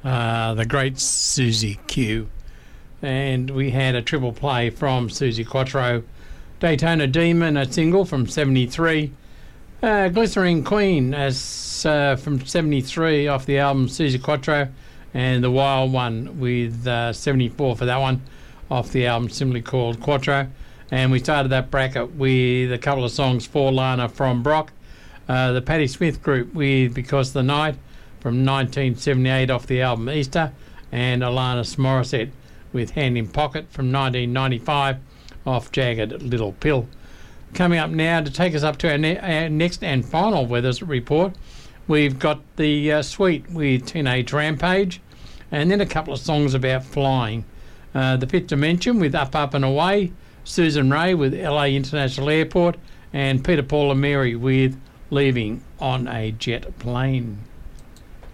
the great Susie Q. And we had a triple play from Susie Quattro, Daytona Demon, a single from 73, Glycerine Queen as from 73 off the album Susie Quattro, and The Wild One with 74 for that one off the album simply called Quattro. And we started that bracket with a couple of songs for Lana from Brock, the Patti Smith Group with Because the Night from 1978 off the album Easter, and Alanis Morissette with Hand in Pocket from 1995 off Jagged Little Pill. Coming up now to take us up to our next and final weather report, we've got the Sweet with Teenage Rampage, and then a couple of songs about flying. The Fifth Dimension with Up, Up and Away, Susan Ray with LA International Airport, and Peter, Paul and Mary with Leaving on a Jet Plane.